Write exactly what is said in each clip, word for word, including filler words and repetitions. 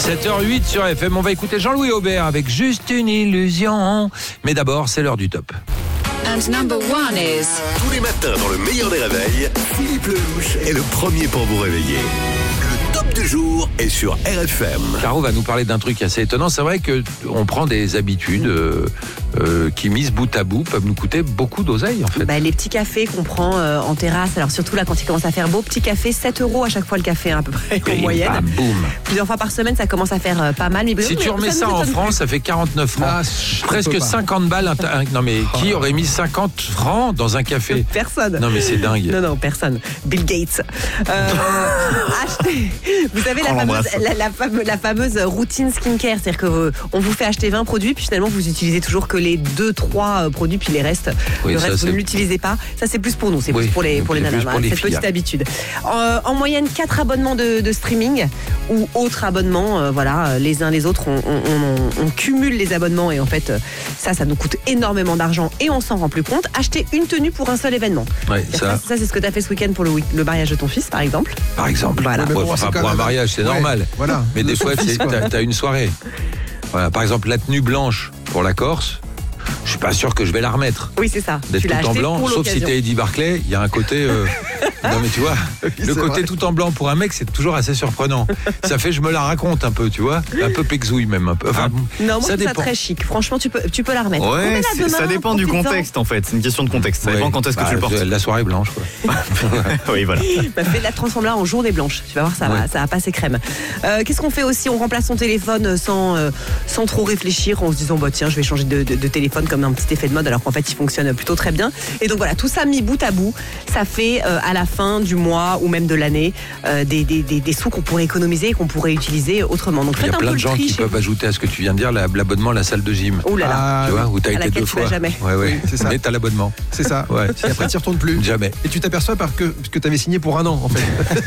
sept heures huit sur F M, on va écouter Jean-Louis Aubert avec Juste une illusion. Mais d'abord, c'est l'heure du top. And number one is... Tous les matins dans le meilleur des réveils, Philippe Lelouch est le premier pour vous réveiller. Le top du jour est sur R F M. Caro va nous parler d'un truc assez étonnant. C'est vrai qu'on prend des habitudes euh, euh, qui, mises bout à bout, peuvent nous coûter beaucoup d'oseille en fait. Bah, les petits cafés qu'on prend euh, en terrasse, alors surtout là quand il commence à faire beau, petit café, sept euros à chaque fois le café hein, à peu près en Et moyenne. bam, boum. Plusieurs fois par semaine, ça commence à faire euh, pas mal. Mais Si mais, tu remets ça, ça en France, ça fait quarante-neuf francs. Ah, Presque cinquante balles. Un, non mais qui aurait mis cinquante francs dans un café? Personne. Non mais c'est dingue. Non, non, personne. Bill Gates. Euh, achetez. Vous savez la fameuse, la, la, fame, la fameuse routine skincare, c'est-à-dire qu'on euh, vous fait acheter vingt produits, puis finalement vous utilisez toujours que les deux trois euh, produits, puis les restes, oui, le ça, reste vous c'est... ne l'utilisez pas. Ça c'est plus pour nous, c'est oui, plus pour les, pour les nanas, pour les cette filles. petite habitude. En, en moyenne, quatre abonnements de, de streaming ou autres abonnements, euh, voilà, les uns les autres, on, on, on, on cumule les abonnements et en fait, ça, ça nous coûte énormément d'argent et on s'en rend plus compte. Acheter une tenue pour un seul événement. Ouais, ça... ça, ça c'est ce que tu as fait ce week-end pour le, le mariage de ton fils, par exemple. Par exemple. Voilà. Ouais, bon, enfin, pour un même... mariage, c'est ouais, normal. Voilà. Mais des fois, c'est, t'as, t'as une soirée. Voilà, par exemple, la tenue blanche pour la Corse, je suis pas sûr que je vais la remettre. Oui, c'est ça. D'être tu tout en blanc, sauf l'occasion. si t'es Eddie Barclay, il y a un côté. Euh... non, mais tu vois, oui, le côté vrai. Tout en blanc pour un mec, c'est toujours assez surprenant. Ça fait, je me la raconte un peu, tu vois, un peu pexouille même. Un peu. Enfin, non, moi, ça c'est dépend. très chic. Franchement, tu peux, tu peux la remettre. Ouais, demain, ça dépend du contexte en fait. C'est une question de contexte. Ça ouais. dépend quand est-ce que bah, tu le portes. La soirée blanche, quoi. Oui, voilà. Bah, fais-la, transforme-la en journée blanche. Tu vas voir, ça, ouais. va, ça va passer crème. Euh, qu'est-ce qu'on fait aussi? On remplace son téléphone sans, euh, sans trop réfléchir, en se disant, bah, tiens, je vais changer de, de, de téléphone comme un petit effet de mode, alors qu'en fait, il fonctionne plutôt très bien. Et donc voilà, tout ça mis bout à bout, ça fait euh, à la fin du mois ou même de l'année euh, des, des, des, des sous qu'on pourrait économiser et qu'on pourrait utiliser autrement. Donc il y a plein de gens qui peuvent ajouter à ce que tu viens de dire l'abonnement à la salle de gym. Ouh là là. Ah, tu vois, où t'as été deux fois. Jamais. Ouais, ouais. Oui, c'est ça. Mais t'as l'abonnement. C'est ça. Ouais. Et après, tu y retournes plus. Jamais. Et tu t'aperçois parce que, que tu avais signé pour un an, en fait.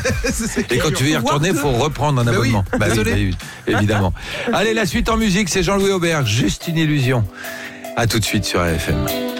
Et quand tu veux y retourner, il faut reprendre un bah abonnement. Oui, bah désolé. Oui, évidemment. Allez, la suite en musique, c'est Jean-Louis Aubert, Juste une illusion. À tout de suite sur R F M.